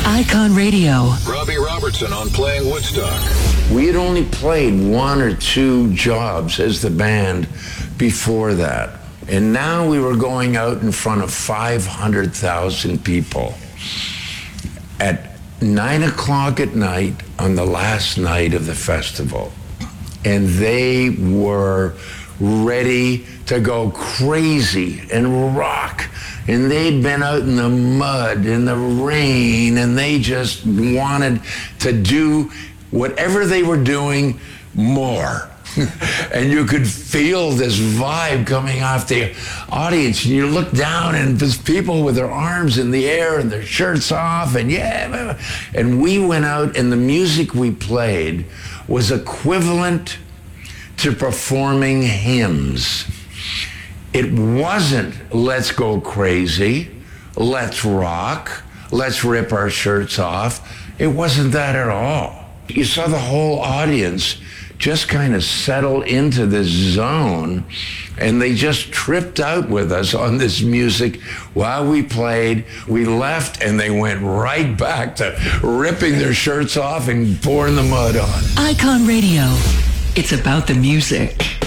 Icon Radio. Robbie Robertson on Playing Woodstock. We had only played one or two jobs as the band before that. And now we were going out in front of 500,000 people at 9 o'clock at night on the last night of the festival. And they were ready to go crazy and rock. And they'd been out in the mud, in the rain, and they just wanted to do whatever they were doing more. And you could feel this vibe coming off the audience. And you look down and there's people with their arms in the air and their shirts off. And yeah, and we went out and the music we played was equivalent to performing hymns. It wasn't let's go crazy, let's rock, let's rip our shirts off. It wasn't that at all. You saw the whole audience just kind of settle into this zone, and they just tripped out with us on this music while we played. We left, and they went right back to ripping their shirts off and pouring the mud on. Icon Radio. It's about the music.